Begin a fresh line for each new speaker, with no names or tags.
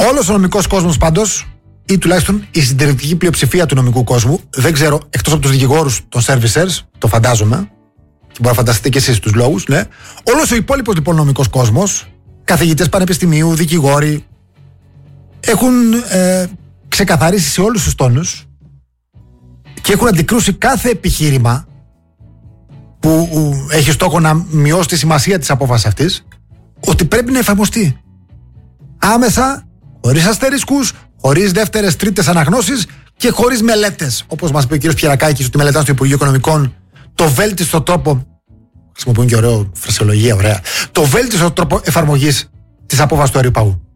Όλος ο νομικός κόσμος πάντως, ή τουλάχιστον η συντηρητική πλειοψηφία του νομικού κόσμου, δεν ξέρω, εκτός από τους δικηγόρους των servicers, το φαντάζομαι, και μπορεί να φανταστείτε και εσείς τους λόγους, ναι. Όλος ο υπόλοιπος λοιπόν νομικός κόσμος, καθηγητές πανεπιστημίου, δικηγόροι, έχουν ξεκαθαρίσει σε όλους τους τόνους και έχουν αντικρούσει κάθε επιχείρημα που έχει στόχο να μειώσει τη σημασία της απόφασης αυτής, ότι πρέπει να εφαρμοστεί άμεσα, χωρίς αστερίσκους, χωρίς δεύτερες, τρίτες αναγνώσεις και χωρίς μελέτες. Όπως μας είπε ο κ. Πιερακάκης, ότι μελετάνε στο Υπουργείο Οικονομικών το βέλτιστο τρόπο. Χρησιμοποιούν και ωραίο φρασιολογία, ωραία. Το βέλτιστο τρόπο εφαρμογής της απόφασης του Αριού Παγού.